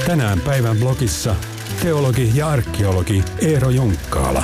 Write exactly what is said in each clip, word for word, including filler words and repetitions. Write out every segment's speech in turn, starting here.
Tänään päivän blogissa teologi ja arkeologi Eero Junkkaala.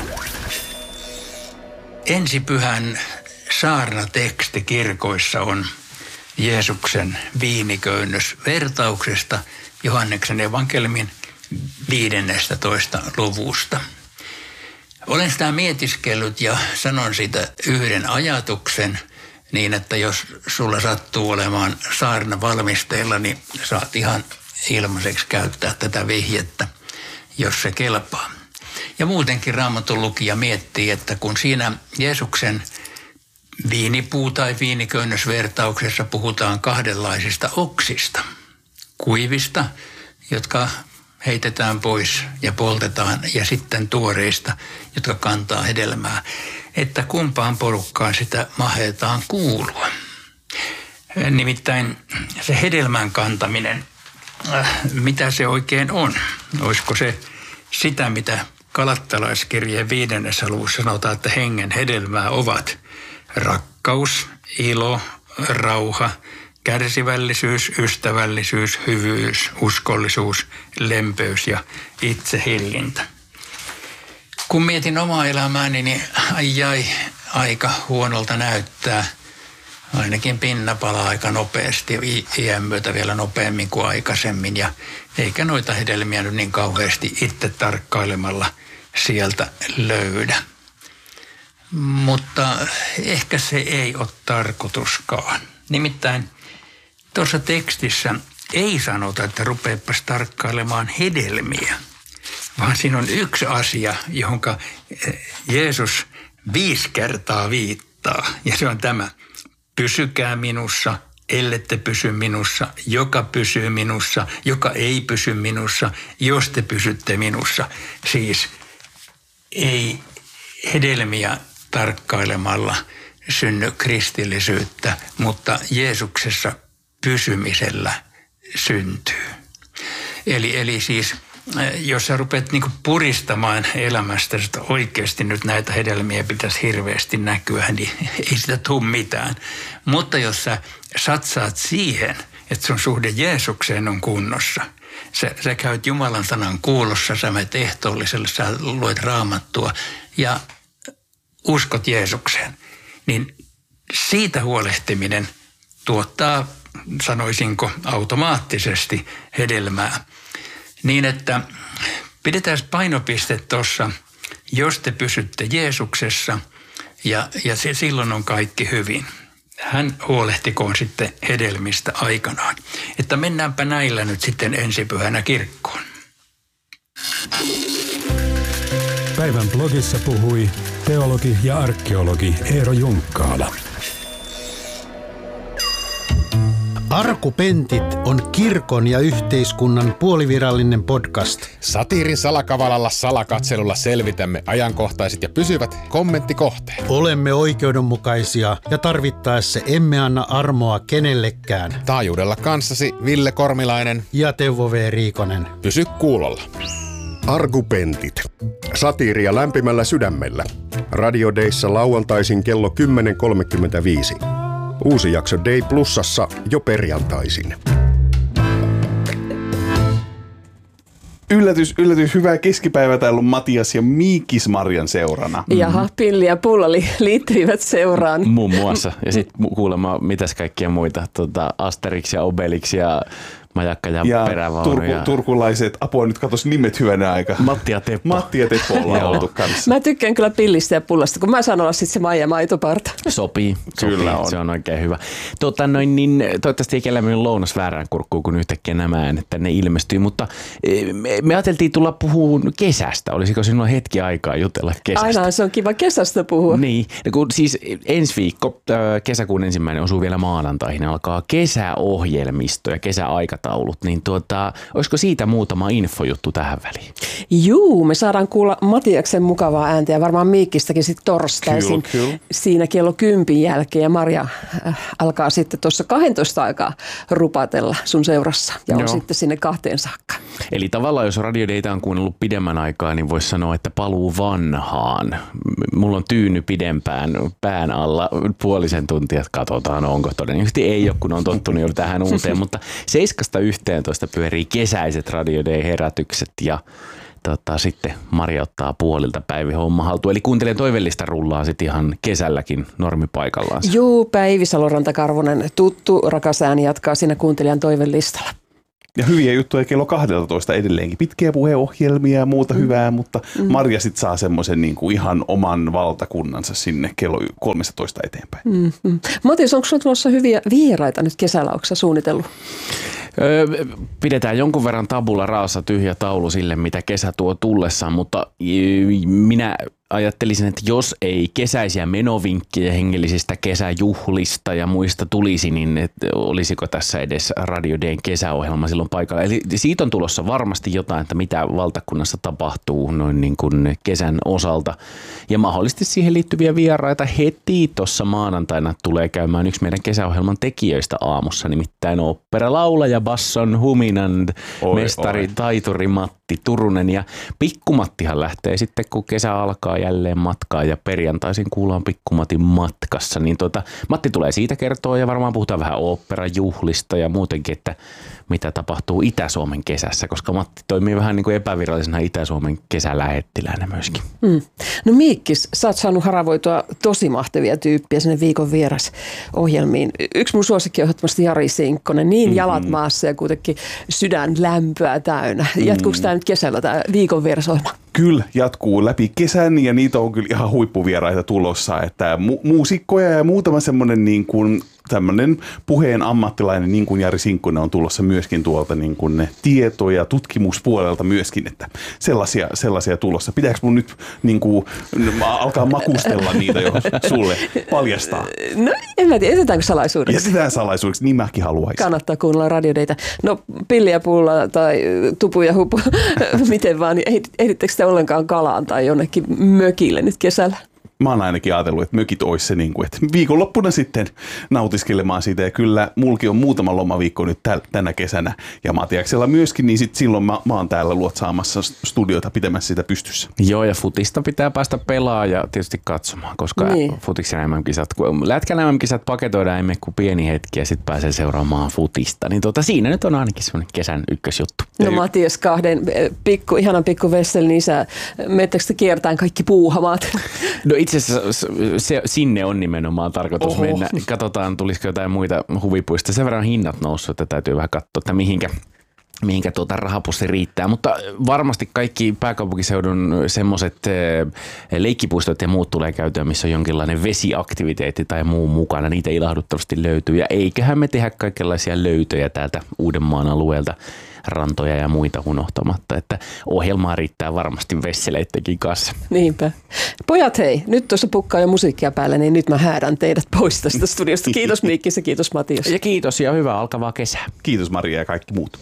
Ensipyhän saarnateksti kirkoissa on Jeesuksen viiniköynnös vertauksesta Johanneksen evankeliumin viidennestätoista luvusta. Olen sitä mietiskellyt ja sanon sitä yhden ajatuksen niin, että jos sulla sattuu olemaan saarna valmisteilla, niin saat ihan ilmaiseksi käyttää tätä vihjettä, jos se kelpaa. Ja muutenkin Raamatun lukija miettii, että kun siinä Jeesuksen viinipuu- tai viiniköynnösvertauksessa puhutaan kahdenlaisista oksista, kuivista, jotka heitetään pois ja poltetaan, ja sitten tuoreista, jotka kantaa hedelmää, että kumpaan porukkaan sitä mahetaan kuulua. Nimittäin se hedelmän kantaminen, mitä se oikein on? Olisiko se sitä, mitä Galattalaiskirjeen viidennessä luvussa sanotaan, että hengen hedelmää ovat rakkaus, ilo, rauha, kärsivällisyys, ystävällisyys, hyvyys, uskollisuus, lempeys ja itsehillintä. Kun mietin omaa elämääni, niin ai ai, aika huonolta näyttää. Ainakin pinna palaa aika nopeasti, iän myötä vielä nopeammin kuin aikaisemmin. Ja eikä noita hedelmiä nyt niin kauheasti itse tarkkailemalla sieltä löydä. Mutta ehkä se ei ole tarkoituskaan. Nimittäin tuossa tekstissä ei sanota, että rupeapas tarkkailemaan hedelmiä, vaan siinä on yksi asia, johonka Jeesus viisi kertaa viittaa, ja se on tämä: pysykää minussa, ellette pysy minussa, joka pysyy minussa, joka ei pysy minussa, jos te pysytte minussa. Siis ei hedelmiä tarkkailemalla synny kristillisyyttä, mutta Jeesuksessa pysymisellä syntyy. Eli, eli siis jos sä rupeat niinku puristamaan elämästä, että oikeasti nyt näitä hedelmiä pitäisi hirveästi näkyä, niin ei sitä tule mitään. Mutta jos sä satsaat siihen, että sun suhde Jeesukseen on kunnossa, sä, sä käyt Jumalan sanan kuulossa, sä menet ehtoolliselle, sä luet Raamattua ja uskot Jeesukseen, niin siitä huolehtiminen tuottaa, sanoisinko, automaattisesti hedelmää. Niin, että pidetään painopiste tuossa, jos te pysytte Jeesuksessa, ja, ja se, silloin on kaikki hyvin. Hän huolehtikoon sitten hedelmistä aikanaan. Että mennäänpä näillä nyt sitten ensipyhänä kirkkoon. Päivän blogissa puhui teologi ja arkeologi Eero Junkkaala. Argupentit on kirkon ja yhteiskunnan puolivirallinen podcast. Satiirin salakavalalla salakatselulla selvitämme ajankohtaiset ja pysyvät kommenttikohteet. Olemme oikeudenmukaisia ja tarvittaessa emme anna armoa kenellekään. Taajuudella kanssasi Ville Kormilainen ja Teuvo V. Riikonen. Pysy kuulolla. Argupentit. Satiiria lämpimällä sydämellä. Radio Dayssa lauantaisin kello kymmenen kolmekymmentäviisi. Uusi jakso Day Plusassa jo perjantaisin. Yllätys, yllätys. Hyvää keskipäivää. Täällä on Matias ja Miikis Marjan seurana. Jaha, Pilli ja Pulla li- liittyivät seuraan. Muun muassa. Ja sitten kuulemma mitäs kaikkia muita. Tuota, Asterix ja Obelix ja Majakka ja, ja Perävaunu. Turku, ja turkulaiset, apua nyt katos nimet hyvänä aika. Matti ja Teppo. Matti ja Teppo ollaan oltu kanssa. Mä tykkään kyllä Pillistä ja Pullasta, kun mä saan olla sitten se Maija Maitoparta. Sopii, kyllä sopii. On. Se on oikein hyvä. Tuota, noin, niin, toivottavasti ei kellään mennyt lounas väärään kurkkuun, kun yhtäkkiä nämä äänet tänne ilmestyy. Mutta me, me ajateltiin tulla puhumaan kesästä. Olisiko sinulla hetki aikaa jutella kesästä? Aina se on kiva kesästä puhua. Niin, kun siis ensi viikko, kesäkuun ensimmäinen osuu vielä maanantaihin, alkaa kesäohjelmisto ja kesäaikataulut, niin tuota, olisiko siitä muutama infojuttu tähän väliin? Juu, me saadaan kuulla Matiaksen mukavaa ääntä ja varmaan Miikkistäkin sitten torstaisin kyllä, kyllä. siinä kello kympin jälkeen. Ja Marja äh, alkaa sitten tuossa kahdentoista aikaa rupatella sun seurassa ja on Joo. sitten sinne kahteen saakka. Eli tavallaan jos Radio Daytä on kuunnellut pidemmän aikaa, niin voisi sanoa, että paluu vanhaan. Mulla on tyyny pidempään pään alla puolisen tuntia, että katsotaan onko todennäköisesti ei ole, kun on tottunut jo tähän uuteen, mutta seiskasta yhteentoista pyörii kesäiset Radio Day-herätykset ja Tota, sitten Maria ottaa puolilta Päivi homma haltuun. Eli kuuntelijan toivellista rullaa sitten ihan kesälläkin normipaikallaan. Juu, Päivi Saloranta-Karvonen, tuttu rakas ääni jatkaa siinä kuuntelijan toivellistalla. Ja hyviä juttuja kello kaksitoista edelleenkin. Pitkiä puheohjelmia ja muuta mm. hyvää, mutta mm. Marja sitten saa semmoisen niin kuin ihan oman valtakunnansa sinne kello kolmetoista eteenpäin. Mm-hmm. Matias, onko sinulla tulossa hyviä vieraita nyt kesällä? Onko sä suunnitellut? Öö, pidetään jonkun verran tabula raassa tyhjä taulu sille, mitä kesä tuo tullessaan, mutta minä ajattelisin, että jos ei kesäisiä menovinkkejä hengellisistä kesäjuhlista ja muista tulisi, niin että olisiko tässä edes Radio Dayn kesäohjelma silloin paikalla. Eli siitä on tulossa varmasti jotain, että mitä valtakunnassa tapahtuu noin niin kuin kesän osalta. Ja mahdollisesti siihen liittyviä vieraita heti tuossa maanantaina tulee käymään yksi meidän kesäohjelman tekijöistä aamussa, nimittäin oopperalaulaja, basson huminan, oi, mestari, oi. taituri Matti Turunen. Ja Pikkumattihan lähtee sitten, kun kesä alkaa jälleen matkaa ja perjantaisin kuullaan Pikkumatin matkassa. Niin tuota, Matti tulee siitä kertoa ja varmaan puhutaan vähän oopperajuhlista ja muutenkin, että mitä tapahtuu Itä-Suomen kesässä, koska Matti toimii vähän niin kuin epävirallisena Itä-Suomen kesälähettiläänä myöskin. Mm. No Miikkis, sä oot saanut haravoitua tosi mahtavia tyyppiä sinne viikon vierasohjelmiin. Yksi mun suosikki on ehdottomasti Jari Sinkkonen, niin mm-hmm. jalat maassa ja kuitenkin sydän lämpöä täynnä. Jatkuuko mm. tämä nyt kesällä tämä viikon vierasohjelma? Kyllä, jatkuu läpi kesän ja niitä on kyllä ihan huippuvieraita tulossa, että mu- muusikkoja ja muutama semmoinen niin kuin tämmöinen puheen ammattilainen, niin kuin Jari Sinkkonen on tulossa myöskin tuolta niin kuin ne tieto- ja tutkimuspuolelta myöskin, että sellaisia, sellaisia tulossa. Pitääkö mun nyt niin kuin, alkaa makustella niitä jo sulle paljastaa? No en mä tiedä, etetäänkö salaisuudeksi? Etetään salaisuudeksi, niin mäkin haluaisin. Kannattaa kuunnella Radio Daytä. No pilli ja pulla tai tupu ja hupu, miten vaan, niin ehdittekö te ollenkaan kalaan tai jonnekin mökille nyt kesällä? Mä oon ainakin ajatellut, että mökit olisi se, niin kuin, että viikonloppuna sitten nautiskelemaan siitä. Ja kyllä mulki on muutama lomaviikko nyt täl, tänä kesänä. Ja Matiaksella myöskin, niin sit silloin mä, mä oon täällä luotsaamassa studiota pitämässä sitä pystyssä. Joo, ja futista pitää päästä pelaamaan ja tietysti katsomaan, koska niin. futiksen M M-kisat, kun lätkän M M-kisat paketoidaan emme kuin pieni hetki ja sitten pääsee seuraamaan futista. Niin tuota, siinä nyt on ainakin semmoinen kesän ykkösjuttu. No Matias kahden pikku, ihanan pikku Vesselin isä, menettekö te kiertäen kaikki puuhamaat? No itse asiassa se, sinne on nimenomaan tarkoitus Oho. mennä. Katsotaan, tulisiko jotain muita huvipuista. Sen verran hinnat noussut, että täytyy vähän katsoa, että mihinkä, mihinkä tuota rahapussi riittää. Mutta varmasti kaikki pääkaupunkiseudun semmoiset leikkipuistot ja muut tulee käytyä, missä on jonkinlainen vesiaktiviteetti tai muu mukana. Niitä ilahduttavasti löytyy. Ja eiköhän me tehdä kaikenlaisia löytöjä täältä Uudenmaan alueelta, rantoja ja muita unohtamatta, että ohjelmaa riittää varmasti vesseleittekin kanssa. Niinpä. Pojat hei, nyt tuossa pukkaa jo musiikkia päälle, niin nyt mä häädän teidät pois tästä studiosta. Kiitos Miikkis ja kiitos Matias. Ja kiitos ja hyvää alkavaa kesää. Kiitos Maria ja kaikki muut.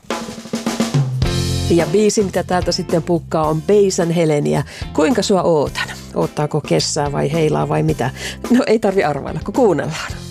Ja biisi, mitä täältä sitten pukkaa, on Beisan Heleniä. Kuinka sua ootan? Oottaako kesää vai heilaa vai mitä? No ei tarvi arvailla, kun kuunnellaan.